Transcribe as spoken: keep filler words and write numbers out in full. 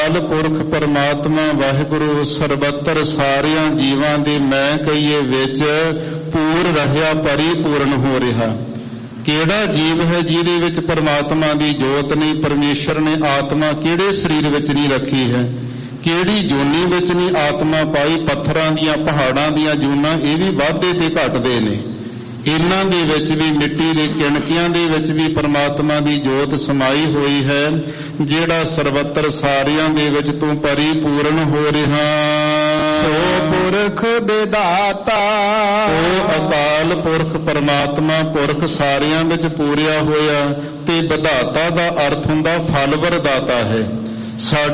ਅਕਾਲ ਪੁਰਖ ਪਰਮਾਤਮਾ ਵਾਹਿਗੁਰੂ ਸਰਬੱਤਰ ਸਾਰਿਆਂ ਜੀਵਾਂ ਦੇ ਮੈਂ ਕਹੀਏ ਵਿੱਚ ਪੂਰ ਰਹਿਆ ਪਰਿਪੂਰਨ ਹੋ ਰਿਹਾ। ਕਿਹੜਾ ਜੀਵ ਹੈ ਜਿਹਦੇ ਵਿੱਚ ਪਰਮਾਤਮਾ ਦੀ ਜੋਤ ਨਹੀਂ? ਪਰਮੇਸ਼ਰ ਨੇ ਆਤਮਾ ਕਿਹੜੇ ਸਰੀਰ ਵਿੱਚ ਨਹੀਂ ਰੱਖੀ ਹੈ? ਕਿਹੜੀ ਜੂਨੀ ਵਿੱਚ ਨਹੀਂ ਆਤਮਾ ਪਾਈ? ਪੱਥਰਾਂ ਦੀਆਂ ਪਹਾੜਾਂ ਦੀਆਂ ਜੂਨਾਂ ਇਹ ਵੀ ਵਾਧੇ ਤੇ ਘਟਦੇ ਨੇ, ਇਹਨਾਂ ਦੇ ਵਿੱਚ ਵੀ ਮਿੱਟੀ ਦੇ ਕਿਣਕਿਆਂ ਦੇ ਵਿੱਚ ਵੀ ਪਰਮਾਤਮਾ ਦੀ ਜੋਤ ਸਮਾਈ ਹੋਈ ਹੈ। ਜਿਹੜਾ ਸਰਬੱਤਰ ਸਾਰਿਆਂ ਦੇ ਵਿੱਚ ਤੂੰ ਪਰਿਪੂਰਨ ਹੋ ਰਿਹਾ। ਸੋ ਪੁਰਖ ਵਿਦਾਤਾ, ਉਹ ਅਕਾਲ ਪੁਰਖ ਪਰਮਾਤਮਾ ਪੁਰਖ ਸਾਰਿਆਂ ਵਿੱਚ ਪੂਰਿਆ ਹੋਇਆ। ਤੇ ਵਿਧਾਤਾ ਦਾ ਅਰਥ ਹੁੰਦਾ ਫਲ ਵਰਦਾਤਾ ਹੈ।